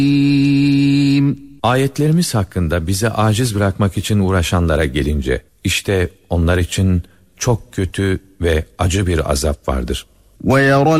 Ayetlerimiz hakkında bize aciz bırakmak için uğraşanlara gelince, işte onlar için çok kötü ve acı bir azap vardır. وَيَرَى